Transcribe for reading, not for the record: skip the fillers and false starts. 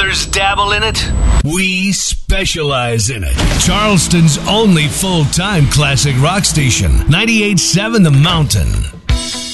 Others dabble in it. We specialize in it. Charleston's only full-time classic rock station, 98.7 The Mountain.